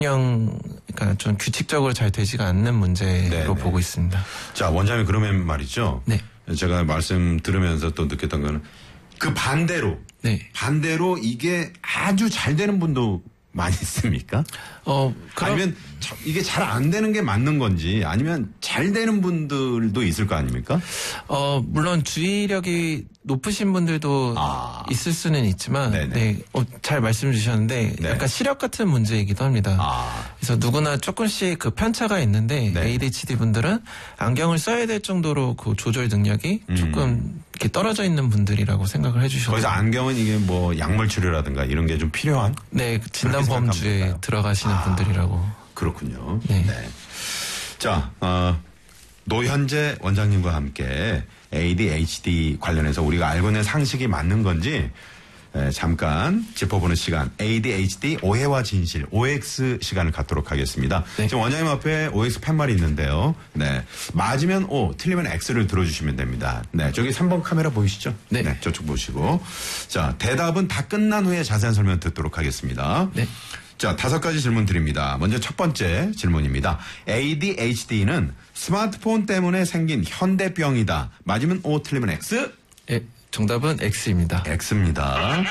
그러니까 좀 규칙적으로 잘 되지가 않는 문제로 네네. 보고 있습니다. 자, 원장님 그러면 말이죠. 네. 제가 말씀 들으면서 또 느꼈던 거는 그 반대로 이게 아주 잘 되는 분도 많이 있습니까? 아니면 이게 잘 안 되는 게 맞는 건지 아니면 잘 되는 분들도 있을 거 아닙니까? 물론 주의력이 높으신 분들도 있을 수는 있지만, 잘 말씀 주셨는데, 약간 시력 같은 문제이기도 합니다. 그래서 누구나 조금씩 그 편차가 있는데, ADHD 분들은 안경을 써야 될 정도로 그 조절 능력이 조금 이렇게 떨어져 있는 분들이라고 생각을 해주셔서. 거기서 안경은 이게 뭐 약물 치료라든가 이런 게 좀 필요한? 네, 진단 범주에 들어가시는 분들이라고. 그렇군요. 네. 자, 노현재 원장님과 함께 ADHD 관련해서 우리가 알고 있는 상식이 맞는 건지 잠깐 짚어보는 시간, ADHD 오해와 진실, OX 시간을 갖도록 하겠습니다. 지금 원장님 앞에 OX 팻말이 있는데요. 네. 맞으면 O, 틀리면 X를 들어주시면 됩니다. 네. 저기 3번 카메라 보이시죠? 네. 저쪽 보시고. 자, 대답은 다 끝난 후에 자세한 설명 듣도록 하겠습니다. 네. 자, 5가지 질문 드립니다. 먼저 첫 번째 질문입니다. ADHD는 스마트폰 때문에 생긴 현대병이다. 맞으면 O, 틀리면 X? 예, 정답은 X입니다. X입니다.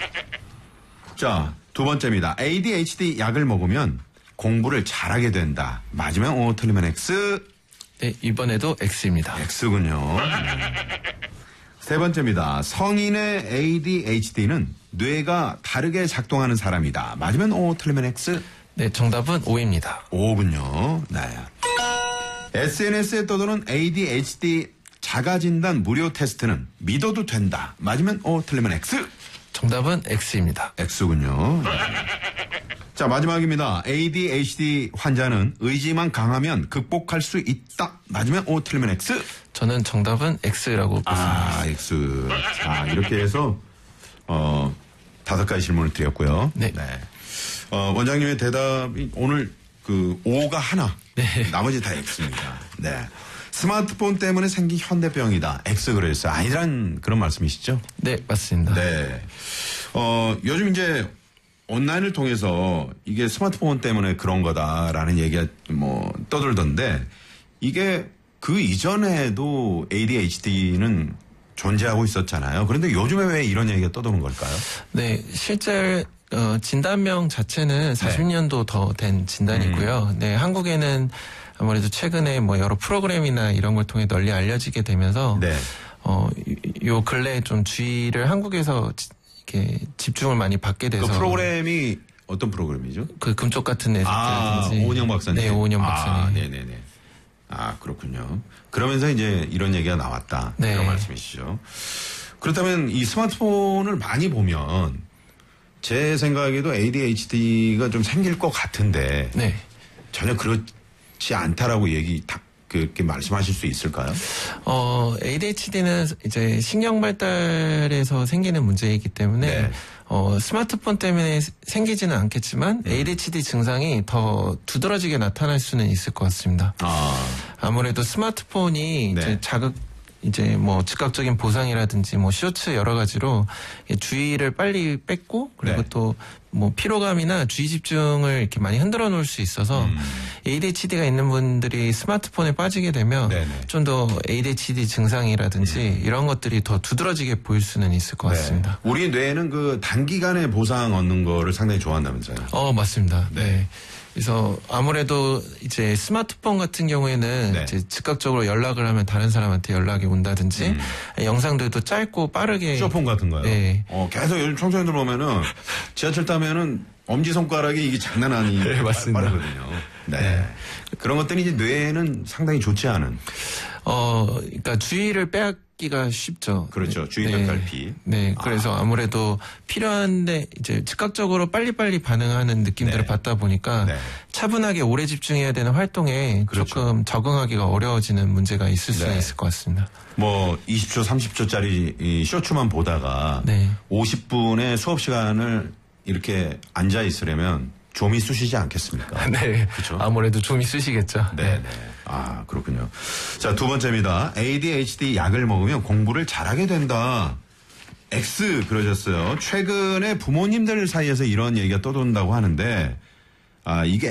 자, 두 번째입니다. ADHD 약을 먹으면 공부를 잘하게 된다. 맞으면 O, 틀리면 X? 네, 이번에도 X입니다. X군요. 세 번째입니다. 성인의 ADHD는 뇌가 다르게 작동하는 사람이다. 맞으면 O, 틀리면 X? 네, 정답은 O입니다. O군요. 네. SNS에 떠도는 ADHD 자가진단 무료 테스트는 믿어도 된다. 맞으면 O, 틀리면 X? 정답은 X입니다. X군요. 네. 자, 마지막입니다. ADHD 환자는 의지만 강하면 극복할 수 있다. 맞으면 O, 틀리면 X? 저는 정답은 X라고 보습니다. X. 자, 이렇게 해서 5가지 질문을 드렸고요. 네. 원장님의 대답이 오늘 그 O가 하나. 네. 나머지 다 X입니다. 네. 스마트폰 때문에 생긴 현대병이다. X 그랬어요. 아니란 그런 말씀이시죠? 네, 맞습니다. 네. 요즘 이제 온라인을 통해서 이게 스마트폰 때문에 그런 거다라는 얘기가 뭐 떠들던데 이게 그 이전에도 ADHD는 존재하고 있었잖아요. 그런데 요즘에 왜 이런 얘기가 떠도는 걸까요? 네, 실제 진단명 자체는 40년도 더 된 진단이고요. 네, 한국에는 아무래도 최근에 뭐 여러 프로그램이나 이런 걸 통해 널리 알려지게 되면서 요 근래에 좀 주의를 한국에서 이렇게 집중을 많이 받게 돼서. 그 프로그램이 어떤 프로그램이죠? 그 금쪽 같은 애들이라든지. 오은영 박사님. 네, 오은영 박사님. 네네네. 그렇군요. 그러면서 이제 이런 얘기가 나왔다. 네. 그런 말씀이시죠. 그렇다면 이 스마트폰을 많이 보면 제 생각에도 ADHD가 좀 생길 것 같은데 전혀 그렇지 않다라고 그렇게 말씀하실 수 있을까요? ADHD는 이제 신경 발달에서 생기는 문제이기 때문에 스마트폰 때문에 생기지는 않겠지만 ADHD 증상이 더 두드러지게 나타날 수는 있을 것 같습니다. 아무래도 스마트폰이 이제 뭐 즉각적인 보상이라든지 뭐 쇼츠 여러 가지로 주의를 빨리 뺏고 그리고 또 뭐 피로감이나 주의 집중을 이렇게 많이 흔들어 놓을 수 있어서 ADHD가 있는 분들이 스마트폰에 빠지게 되면 좀 더 ADHD 증상이라든지 이런 것들이 더 두드러지게 보일 수는 있을 것 같습니다. 우리 뇌는 그 단기간에 보상 얻는 거를 상당히 좋아한다면서요? 맞습니다. 네. 그래서 아무래도 이제 스마트폰 같은 경우에는 이제 즉각적으로 연락을 하면 다른 사람한테 연락이 온다든지 영상들도 짧고 빠르게. 쇼폰 같은 거요? 네. 계속 요즘 청소년들 보면은 지하철 타면은 엄지손가락이 이게 장난 아니에요. 맞습니다. 빠르거든요. 네. 그런 것들이 이제 뇌에는 상당히 좋지 않은. 그러니까 주의를 빼앗기가 쉽죠. 그렇죠. 주의 벽갈피. 네. 그래서 아무래도 필요한데 이제 즉각적으로 빨리빨리 반응하는 느낌들을 받다 보니까 차분하게 오래 집중해야 되는 활동에 조금 적응하기가 어려워지는 문제가 있을 수 있을 것 같습니다. 뭐 20초, 30초짜리 이 쇼츠만 보다가 50분의 수업 시간을 이렇게 앉아 있으려면 좀이 쑤시지 않겠습니까? 네. 그렇죠? 아무래도 좀이 쑤시겠죠. 네. 그렇군요. 자, 두 번째입니다. ADHD 약을 먹으면 공부를 잘하게 된다. X 그러셨어요. 최근에 부모님들 사이에서 이런 얘기가 떠돈다고 하는데 이게